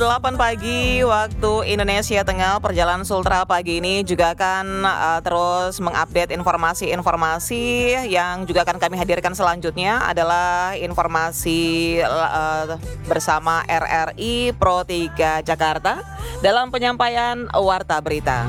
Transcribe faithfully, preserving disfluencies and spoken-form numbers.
delapan pagi waktu Indonesia Tengah, perjalanan Sultra pagi ini juga akan uh, terus mengupdate informasi-informasi yang juga akan kami hadirkan selanjutnya adalah informasi uh, bersama R R I Pro tiga Jakarta dalam penyampaian Warta Berita.